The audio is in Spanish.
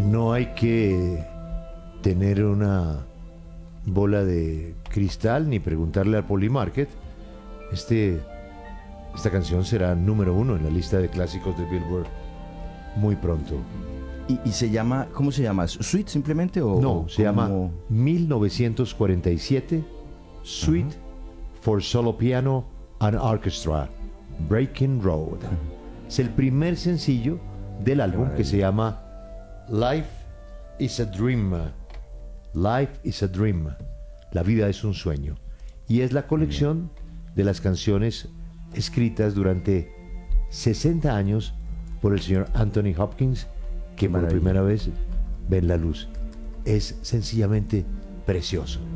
no hay que tener una bola de cristal ni preguntarle al Polymarket. Esta canción será número 1 en la lista de clásicos de Billboard muy pronto. ¿Y se llama, cómo se llama? ¿Suite simplemente o...? No, se llama 1947 Suite for Solo Piano and Orchestra, Breaking Road. Es el primer sencillo del álbum que se llama Life is a Dream. Life is a Dream. La vida es un sueño. Y es la colección de las canciones escritas durante 60 años por el señor Anthony Hopkins, que por primera vez ven la luz. Es sencillamente precioso.